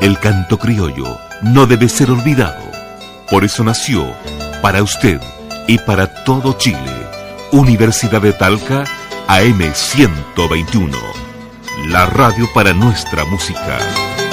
El canto criollo no debe ser olvidado. Por eso nació, para usted y para todo Chile, Universidad de Talca, AM 121. La radio para nuestra música.